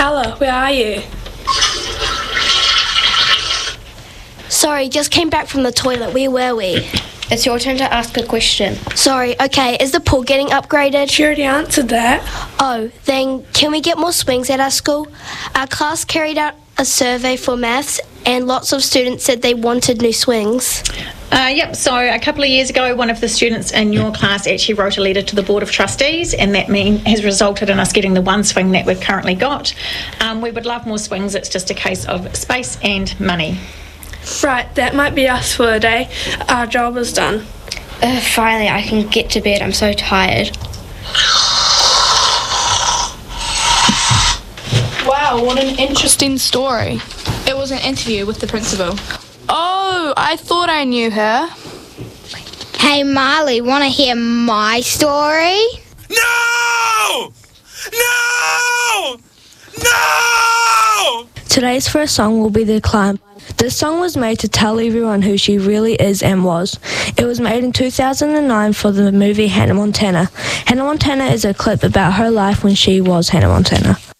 Ella, where are you? Sorry, just came back from the toilet. Where were we? It's your turn to ask a question. Sorry, okay, is the pool getting upgraded? She already answered that. Oh, then can we get more swings at our school? Our class carried out a survey for maths and lots of students said they wanted new swings. Yep, so a couple of years ago, one of the students in your class actually wrote a letter to the Board of Trustees, and that has resulted in us getting the one swing that we've currently got. We would love more swings. It's just a case of space and money. Right, that might be us for a day. Our job is done. Finally, I can get to bed. I'm so tired. Wow, what an interesting story. It was an interview with the principal. Oh, I thought I knew her. Hey, Marley, want to hear my story? No! No! No! Today's first song will be The Climb. This song was made to tell everyone who she really is and was. It was made in 2009 for the movie Hannah Montana. Hannah Montana is a clip about her life when she was Hannah Montana.